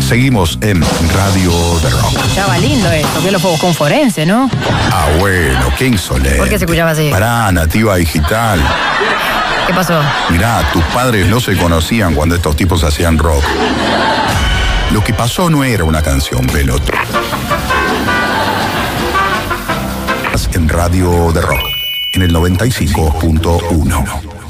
Seguimos en Radio de Rock. Escuchaba lindo esto, que lo fue buscar un forense, ¿no? Ah, bueno, qué insolente. ¿Por qué se escuchaba así? Pará, Nativa Digital. ¿Qué pasó? Mirá, tus padres no se conocían cuando estos tipos hacían rock. Lo que pasó no era una canción, Veloto. En Radio de Rock, en el 95.1.